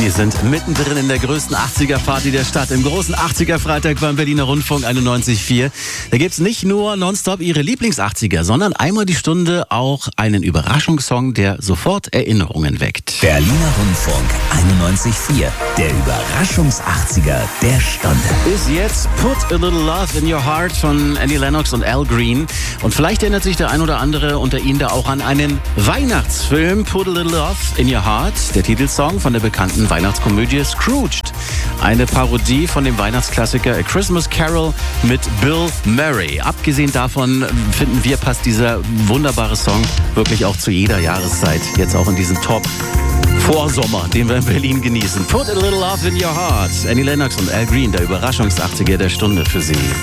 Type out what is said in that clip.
Wir sind mittendrin in der größten 80er-Party der Stadt. Im großen 80er-Freitag beim Berliner Rundfunk 91.4. Da gibt's nicht nur nonstop Ihre Lieblings-80er, sondern einmal die Stunde auch einen Überraschungssong, der sofort Erinnerungen weckt. Berliner Rundfunk 91.4. Der Überraschungs-80er der Stunde. Ist jetzt Put a Little Love in Your Heart von Annie Lennox und Al Green. Und vielleicht erinnert sich der ein oder andere unter Ihnen da auch an einen Weihnachtsfilm. Put a Little Love in Your Heart, der Titelsong von der bekannten Weihnachtskomödie Scrooged. Eine Parodie von dem Weihnachtsklassiker A Christmas Carol mit Bill Murray. Abgesehen davon finden wir, passt dieser wunderbare Song wirklich auch zu jeder Jahreszeit. Jetzt auch in diesem Top-Vorsommer, den wir in Berlin genießen. Put a Little Love in Your Heart. Annie Lennox und Al Green, der Überraschungs-80er der Stunde für Sie.